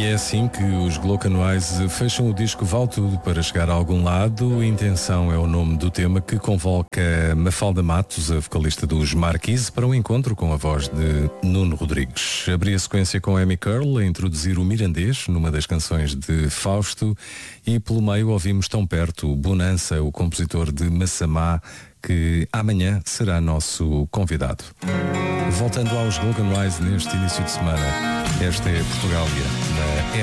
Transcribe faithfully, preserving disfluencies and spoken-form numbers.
E é assim que os Glockenwise fecham o disco Vale Tudo para chegar a algum lado. Intenção é o nome do tema que convoca Mafalda Matos, a vocalista dos Marquise, para um encontro com a voz de Nuno Rodrigues. Abri a sequência com Amy Curl a introduzir o mirandês numa das canções de Fausto e pelo meio ouvimos Tão Perto o Bonança, o compositor de Massamá, que amanhã será nosso convidado. Voltando aos Glockenwise neste início de semana, esta é Portugália na